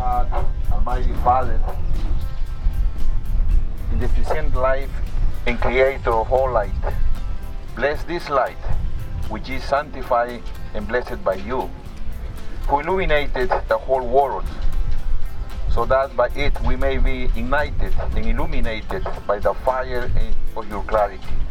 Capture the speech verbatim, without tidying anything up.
God, Almighty Father, in the present life and Creator of all light, bless this light, which is sanctified and blessed by you, who illuminated the whole world, so that by it we may be ignited and illuminated by the fire of your clarity.